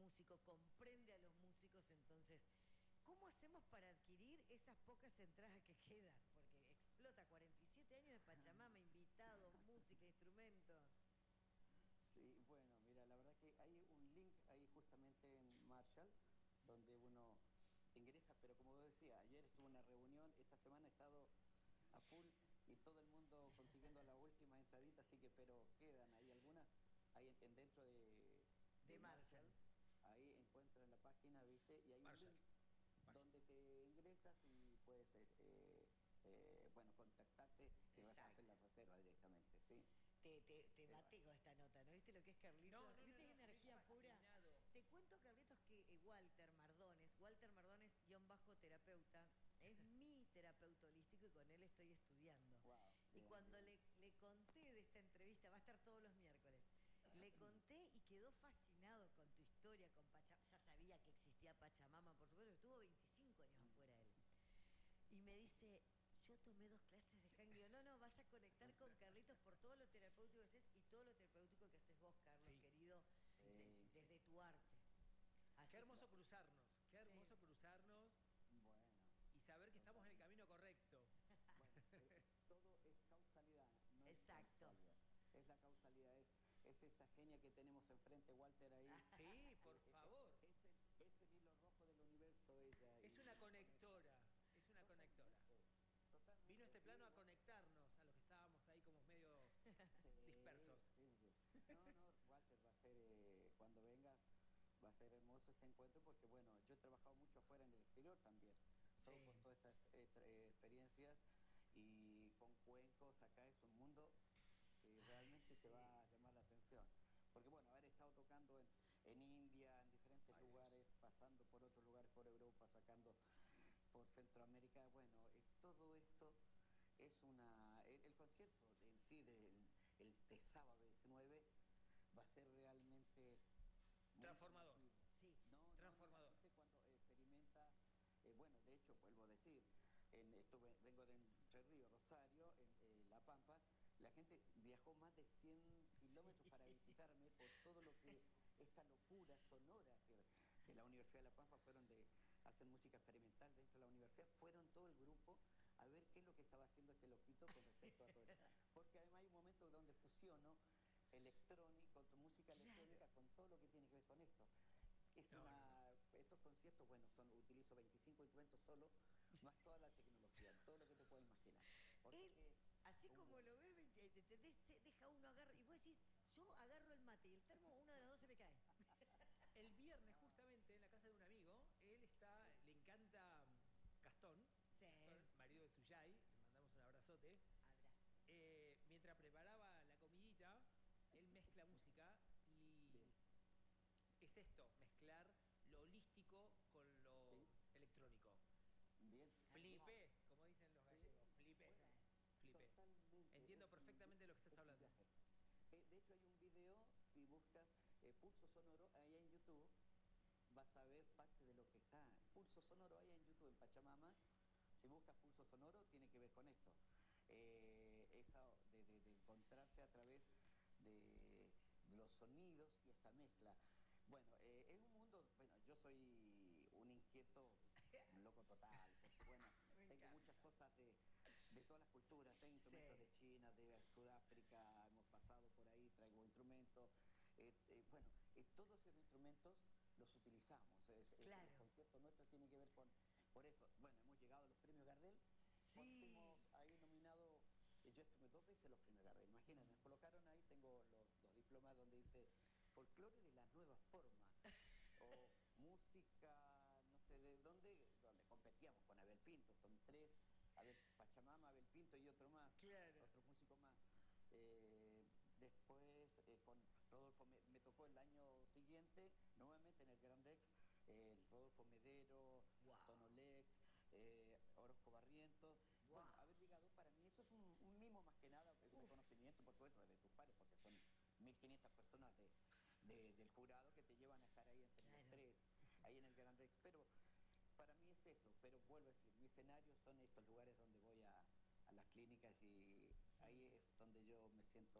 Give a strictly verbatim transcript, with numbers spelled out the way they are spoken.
músico, comprende a los músicos, entonces, ¿cómo hacemos para adquirir esas pocas entradas que quedan? Porque explota cuarenta y siete años de Pachamama, invitados, música, instrumentos. Sí, bueno, mira, la verdad que hay un link ahí justamente en Marshall, donde uno ingresa, pero como vos decías, ayer estuvo una reunión, esta semana he estado a full y todo el mundo consiguiendo la última entradita, así que, pero quedan ahí algunas, ahí en, en dentro de, De de Marshall. Marshall, ahí encuentran la página, ¿viste? Y hay un Marshall. link Marshall. donde te ingresas y puedes, eh, eh, bueno, contactarte y vas a hacer la Exacto. reserva directamente, ¿sí? Te, te, te Sí, maté con esta nota, ¿no viste lo que es Carlitos? No, no, no, ¿Viste no, qué estoy energía pura? fascinado. Te cuento, Carlitos, que eh, Walter Mardones, Walter Mardones, guión bajo terapeuta, es mi terapeuta holístico y con él estoy estudiando. wow, Y bien, cuando bien. le, le conté de esta entrevista, va a estar todos los miércoles, le conté y quedó fascinado con tu historia, con Pachamama. Ya sabía que existía Pachamama, por supuesto, estuvo veinticinco años afuera él. Y me dice, yo tomé dos clases de Hank. Digo, no, no, vas a conectar con Carlitos por todo lo terapéutico que haces y todo lo terapéutico que haces vos, Carlos, Sí, querido, sí, de- sí, sí, sí. desde tu arte. Qué Así que, hermoso cruzarnos, qué hermoso sí, cruzarnos Bueno, y saber que estamos en el totalmente. camino correcto. Bueno, eh, todo es causalidad, no es exacto. casualidad. Es la causalidad, es, es esta genia que tenemos enfrente, Walter, ahí. Sí, por Eh, eh, eh, favor. es, el, es el hilo rojo del universo, ella, Es y una nos conecta. conectora, es una conectora. Totalmente, Vino a totalmente, este sí, plano a bueno. conectarnos a los que estábamos ahí como medio Sí, dispersos. sí, sí. No, no, Walter, va a ser, eh, cuando vengas, va a ser hermoso este encuentro porque, bueno, yo he trabajado mucho afuera en el exterior también, todo por Sí, todas estas eh, tra- eh, experiencias y con cuencos, acá es un mundo que ay, realmente te sí. va a llamar la atención. Porque, bueno, haber estado tocando en, en India, en diferentes Ay, Dios. lugares, pasando por otros lugares, por Europa, sacando por Centroamérica, bueno, eh, todo esto es una... El, el concierto en sí del el, de sábado diecinueve va a ser realmente muy Transformador. llamativo. Sí, No, no, no, la Transformador. gente cuando experimenta, eh, bueno, de hecho, vuelvo a decir, en, estuve, vengo de Entre Ríos, Rosario, en eh, La Pampa, la gente viajó más de cien kilómetros para sí. visitarme por todo lo que, esta locura sonora que de la Universidad de La Pampa fueron de hacer música experimental dentro de la universidad, fueron todo el grupo a ver qué es lo que estaba haciendo este loquito con respecto a todo esto. Porque además hay un momento donde fusiono electrónico, con música Claro. electrónica, con todo lo que tiene que ver con esto. Es No, no, no. una, estos conciertos, bueno, son, utilizo veinticinco instrumentos solo, más toda la tecnología, todo lo que te puedas imaginar. O sea Él, que es así un como mundo. lo ves, veinte ¿entendés? Se deja uno agarrar. Y vos decís, yo agarro el mate y el termo, una de las dos se me cae. El viernes, justamente, en la casa de un amigo, él está, Sí, le encanta mm, Gastón, Sí. Gastón, marido de Suyay, le mandamos un abrazote. Abrazo. Eh, mientras preparaba la comidita, él mezcla música y bien, es esto, mezclar lo holístico con lo sí, electrónico. bien. Flipé, Hermoso. como dicen los Sí, gallegos, flipé, bueno, Sí. flipé. totalmente, Entiendo es un, perfectamente lo que estás es un hablando. viaje. Eh, de hecho, hay un video, si buscas eh, Pulso Sonoro, ahí en YouTube, vas a ver parte de lo que está. Pulso Sonoro, ahí en YouTube, en Pachamama, si buscas Pulso Sonoro, tiene que ver con esto. Eh, esa de, de, de encontrarse a través de los sonidos y esta mezcla. Bueno, eh, es un mundo, bueno, yo soy un inquieto, un loco total, porque bueno, Me tengo muchas encanta. cosas de, de todas las culturas, tengo instrumentos Sí. de China, de Sudáfrica, hemos pasado por ahí, traigo instrumentos, eh, eh, bueno, eh, todos esos instrumentos los utilizamos, es, es, el Claro. concierto nuestro tiene que ver con, por eso, bueno, hemos llegado a los premios Gardel, porque Sí. fuimos ahí nominados, eh, yo estuve dos veces en los premios Gardel, imagínate, me colocaron ahí, tengo los, los diplomas donde dice folclore de las nuevas formas, o música, no sé de dónde, donde competíamos con Abel Pinto, son tres, Abel Pachamama, Abel Pinto y otro más, Claro. otros músicos más. Eh, después eh, con Rodolfo, me, me, tocó el año siguiente, nuevamente en el Gran Rex, eh, el Rodolfo Medero, Wow. Tonolec, eh, Orozco Barrientos. Bueno, Wow. haber llegado para mí, eso es un, un mimo más que nada, es un Uf. reconocimiento, por supuesto, de tus pares, porque son mil quinientas personas de, de, del jurado que te llevan a estar ahí entre los Claro. tres, ahí en el Gran Rex. Pero para mí es eso, pero vuelvo a decir, mi escenario son estos lugares donde voy a, a las clínicas y ahí es donde yo me siento